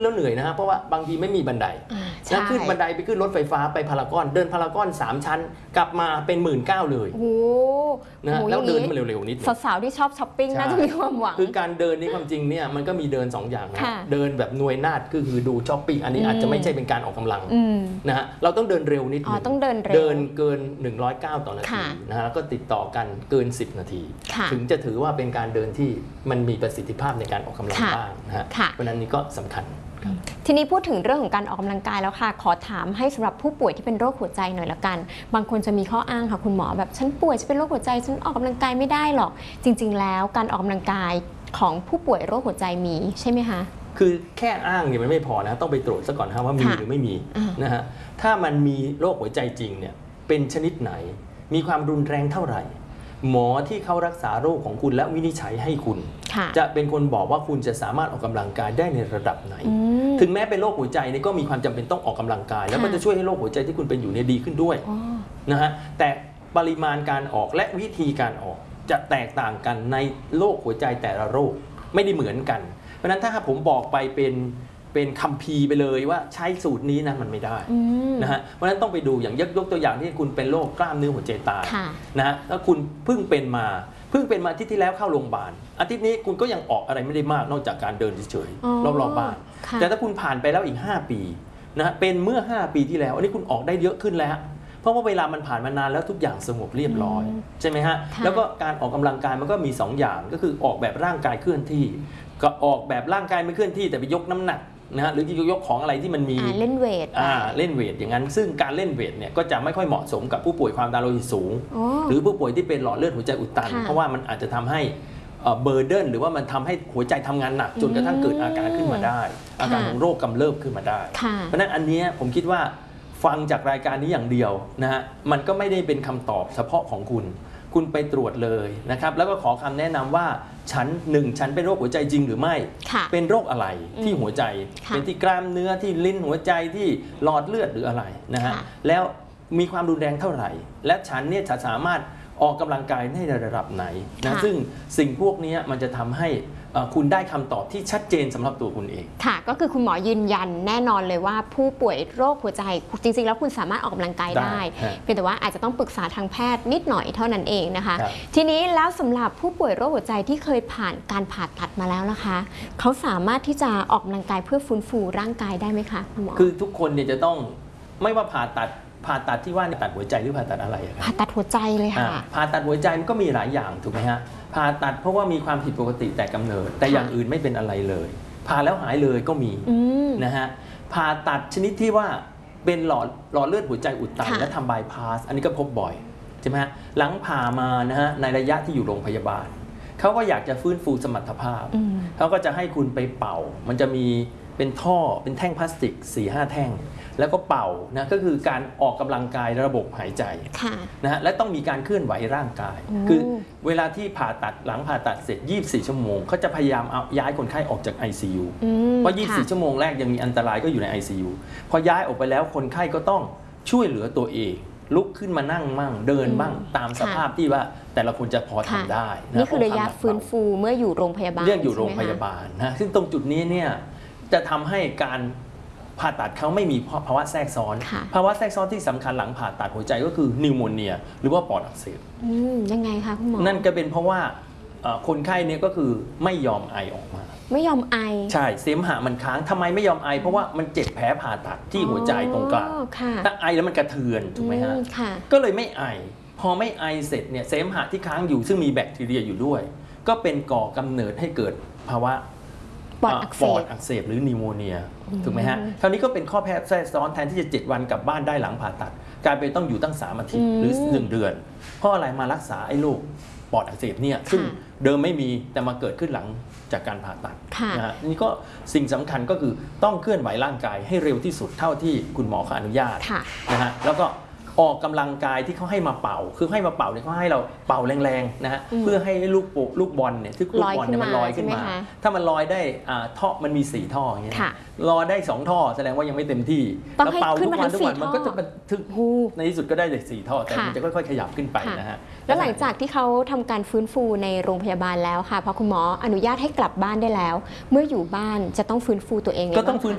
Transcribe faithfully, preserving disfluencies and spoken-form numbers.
แล้วเหนื่อยนะฮะเพราะว่าบางทีไม่มีบันไดแล้วขึ้นบันไดไปขึ้นรถไฟฟ้าไปพารากอนเดินพารากอนสามชั้นกลับมาเป็นหมื่นเก้าเลยโอ้นะแล้วเดินมาเร็วๆนิดสาวๆที่ชอบช้อปปิ้งน่าจะมีความหวังคือการเดินนี่ความจริงเนี่ยมันก็มีเดินสองอย่างนะเดินแบบหน่วยนาดก็คือดูช้อปปิ้งอันนี้อาจจะไม่ใช่เป็นการออกกำลังนะฮะเราต้องเดินเร็วนิดนึงต้องเดินเร็วเดินเกินหนึ่งร้อยเก้าต่อนาทีนะฮะแล้วก็ติดต่อกันเกินสิบนาทีถึงจะถือว่าเป็นการเดินที่มันมีประสิทธิภาพในการออกกำลังบ้างนะฮะเพราะนั้นนี่ก็สำคัญทีนี้พูดถึงเรื่องของการออกกำลังกายแล้วค่ะขอถามให้สำหรับผู้ป่วยที่เป็นโรคหัวใจหน่อยละกันบางคนจะมีข้ออ้างค่ะคุณหมอแบบฉันป่วยฉันเป็นโรคหัวใจฉันออกกำลังกายไม่ได้หรอกจริงๆแล้วการออกกำลังกายของผู้ป่วยโรคหัวใจมีใช่ไหมคะคือแค่อ้างเนี่ยมันไม่พอนะต้องไปตรวจซะก่อนนะว่ามีหรือไม่มีนะฮะถ้ามันมีโรคหัวใจจริงเนี่ยเป็นชนิดไหนมีความรุนแรงเท่าไหร่หมอที่เขารักษาโรคของคุณและวินิจฉัยให้คุณจะเป็นคนบอกว่าคุณจะสามารถออกกำลังกายได้ในระดับไหนถึงแม้เป็นโรคหัวใจนี่ก็มีความจำเป็นต้องออกกำลังกายแล้วก็จะช่วยให้โรคหัวใจที่คุณเป็นอยู่เนี่ยดีขึ้นด้วยนะฮะแต่ปริมาณการออกและวิธีการออกจะแตกต่างกันในโรคหัวใจแต่ละโรคไม่ได้เหมือนกันเพราะฉะนั้นถ้าผมบอกไปเป็นเป็นคัมภีร์ไปเลยว่าใช้สูตรนี้นะมันไม่ได้นะฮะเพราะฉะนั้นต้องไปดูอย่างยกตัวอย่างที่คุณเป็นโรคกล้ามเนื้อหัวใจตายนะฮะแล้วคุณเพิ่งเป็นมาเพิ่งเป็นมาอาทิตย์ที่แล้วเข้าโรงพยาบาลอาทิตย์นี้คุณก็ยังออกอะไรไม่ได้มากนอกจากการเดินเฉยๆรอบๆบ้านแต่ถ้าคุณผ่านไปแล้วอีกห้าปีนะฮะเป็นเมื่อห้าปีที่แล้วอันนี้คุณออกได้เยอะขึ้นแล้วเพราะว่าเวลามันผ่านมานานแล้วทุกอย่างสงบเรียบร้อยใช่ไหมฮะแล้วก็การออกกำลังกายมันก็มีสองอย่างก็คือออกแบบร่างกายเคลื่อนที่ก็ออกแบบร่างกายไม่เคลื่อนที่แต่ไปยกน้ำหนักนะฮะหรือยกของอะไรที่มันมีเล่นเวทเล่นเวทอย่างนั้นซึ่งการเล่นเวทเนี่ยก็จะไม่ค่อยเหมาะสมกับผู้ป่วยความดันโลหิตสูงหรือผู้ป่วยที่เป็นหลอดเลือดหัวใจอุดตันเพราะว่ามันอาจจะทำให้เบอร์เดนหรือว่ามันทำให้หัวใจทำงานหนักจนกระทั่งเกิดอาการขึ้นมาได้อาการของโรคกำเริบขึ้นมาได้เพราะนั้นอันนี้ผมคิดว่าฟังจากรายการนี้อย่างเดียวนะฮะมันก็ไม่ได้เป็นคำตอบเฉพาะของคุณคุณไปตรวจเลยนะครับแล้วก็ขอคำแนะนำว่าฉันหนึ่งฉันเป็นโรคหัวใจจริงหรือไม่เป็นโรคอะไรที่หัวใจเป็นที่กล้ามเนื้อที่ลิ้นหัวใจที่หลอดเลือดหรืออะไรนะฮะแล้วมีความรุนแรงเท่าไหร่และฉันเนี่ยจะสามารถออกกำลังกายในระดับไหนนะซึ่งสิ่งพวกนี้มันจะทำให้คุณได้คำตอบที่ชัดเจนสำหรับตัวคุณเองค่ะก็คือคุณหมอยืนยันแน่นอนเลยว่าผู้ป่วยโรคหัวใจจริงๆแล้วคุณสามารถออกกำลังกายได้เพียงแต่ว่าอาจจะต้องปรึกษาทางแพทย์นิดหน่อยเท่านั้นเองนะคะทีนี้แล้วสำหรับผู้ป่วยโรคหัวใจที่เคยผ่านการผ่าตัดมาแล้วนะคะเขาสามารถที่จะออกกำลังกายเพื่อฟื้นฟูร่างกายได้ไหมคะคุณหมอคือทุกคนเนี่ยจะต้องไม่ว่าผ่าตัดผ่าตัดที่ว่าตัดหัวใจหรือผ่าตัดอะไรผ่าตัดหัวใจเลยค่ะผ่าตัดหัวใจมันก็มีหลายอย่างถูกไหมฮะผ่าตัดเพราะว่ามีความผิดปกติแต่กำเนิดแต่อย่างอื่นไม่เป็นอะไรเลยผ่าแล้วหายเลยก็มีนะฮะผ่าตัดชนิดที่ว่าเป็นหลอดหลอดเลือดหัวใจอุดตันและทำบายพาสอันนี้ก็พบบ่อยใช่ไหมฮะหลังผ่ามานะฮะในระยะที่อยู่โรงพยาบาลเขาก็อยากจะฟื้นฟูสมรรถภาพเขาก็จะให้คุณไปเป่ามันจะมีเป็นท่อเป็นแท่งพลาสติก สี่ห้า แท่งแล้วก็เป่านะก็คือการออกกำลังกายระบบหายใจนะฮะและต้องมีการเคลื่อนไหวร่างกายคือเวลาที่ผ่าตัดหลังผ่าตัดเสร็จยี่สิบสี่ชั่วโมงเขาจะพยายามเอาย้ายคนไข้ออกจาก ไอ ซี ยู เพราะยี่สิบสี่ชั่วโมงแรกยังมีอันตรายก็อยู่ใน ไอ ซี ยู พอย้ายออกไปแล้วคนไข้ก็ต้องช่วยเหลือตัวเองลุกขึ้นมานั่งมั่งเดินบ้างตามสภาพที่ว่าแต่ละคนจะพอทำได้นี่คือระยะฟื้นฟูเมื่ออยู่โรงพยาบาลเรื่องอยู่โรงพยาบาลนะซึ่งตรงจุดนี้เนี่ยจะทำให้การผ่าตัดเขาไม่มีภาวะแทรกซ้อนภาวะแทรกซ้อนที่สำคัญหลังผ่าตัดหัวใจก็คือนิวโมเนียหรือว่าปอดอักเสบยังไงคะคุณหมอนั่นก็เป็นเพราะว่าคนไข้เนี่ยก็คือไม่ยอมไอออกมาไม่ยอมไอใช่เสมหะมันค้างทำไมไม่ยอมไอเพราะว่ามันเจ็บแผลผ่าตัดที่หัวใจตรงกลางถ้าไอแล้วมันกระเทือนถูกไหมฮะก็เลยไม่ไอพอไม่ไอเสร็จเนี่ยเสมหะที่ค้างอยู่ซึ่งมีแบคทีเรียอยู่ด้วยก็เป็นก่อกำเนิดให้เกิดภาวะปอดอักเสบหรือนิโมเนียถูกไหมฮะคราวนี้ก็เป็นข้อแพ้แทรกซ้อนแทนที่จะเจ็ดวันกลับบ้านได้หลังผ่าตัดกลายเป็นต้องอยู่ตั้งสามอาทิตย์หรือหนึ่งเดือนเพราะอะไรมารักษาไอ้โรคปอดอักเสบเนี่ยซึ่งเดิมไม่มีแต่มาเกิดขึ้นหลังจากการผ่าตัดนะฮะนี่ก็สิ่งสำคัญก็คือต้องเคลื่อนไหวร่างกายให้เร็วที่สุดเท่าที่คุณหมอเขาอนุญาตนะฮะแล้วก็ออกกำลังกายที่เขาให้มาเป่าคือให้มาเป่าเนี่ยเขาให้เราเป่าแรงๆนะฮะเพื่อให้ลูกโป่งลูกบอลเนี่ยที่ลูกบอลเนี่ยมันลอยขึ้นมาถ้ามันลอยได้ท่อมันมีสี่ท่ออย่างเงี้ยลอยได้สองท่อแสดงว่ายังไม่เต็มที่แล้วเป่าทุกวันทุกวันมันก็จะบันทึกในที่สุดก็ได้แต่สี่ท่อแต่มันจะค่อยๆขยับขึ้นไปนะฮะแล้วหลังจากที่เขาทำการฟื้นฟูในโรงพยาบาลแล้วค่ะพอคุณหมออนุญาตให้กลับบ้านได้แล้วเมื่ออยู่บ้านจะต้องฟื้นฟูตัวเองก็ต้องฟื้น